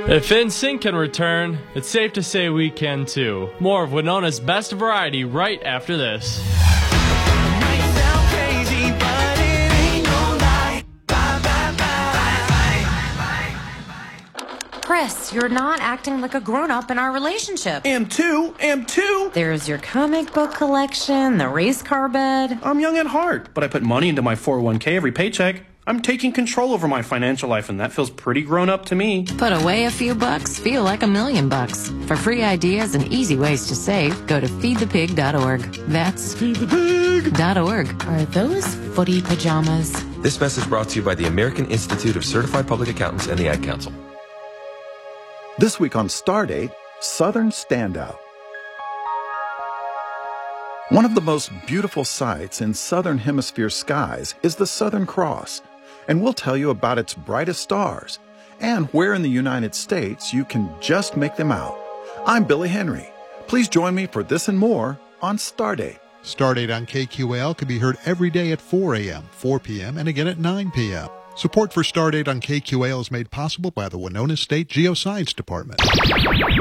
If NSYNC can return, it's safe to say we can too. More of Winona's best variety right after this. Chris, you're not acting like a grown-up in our relationship. Am too. There's your comic book collection, the race car bed. I'm young at heart, but I put money into my 401k every paycheck. I'm taking control over my financial life, and that feels pretty grown up to me. Put away a few bucks, feel like $1 million. For free ideas and easy ways to save, go to feedthepig.org. That's feedthepig.org. Are those footy pajamas? This message brought to you by the American Institute of Certified Public Accountants and the Ad Council. This week on Stardate, Southern Standout. One of the most beautiful sights in Southern Hemisphere skies is the Southern Cross, and we'll tell you about its brightest stars and where in the United States you can just make them out. I'm Billy Henry. Please join me for this and more on Stardate. Stardate on KQAL can be heard every day at 4 a.m., 4 p.m., and again at 9 p.m. Support for Stardate on KQAL is made possible by the Winona State Geoscience Department.